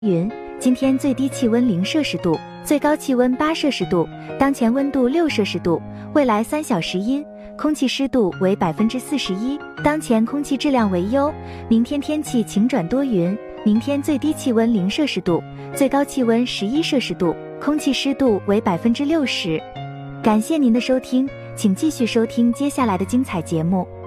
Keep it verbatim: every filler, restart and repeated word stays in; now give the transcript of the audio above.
云，今天最低气温零摄氏度，最高气温八摄氏度，当前温度六摄氏度，未来三小时阴，空气湿度为百分之四十一，当前空气质量为优。明天天气晴转多云，明天最低气温零摄氏度，最高气温十一摄氏度，空气湿度为百分之六十。感谢您的收听，请继续收听接下来的精彩节目。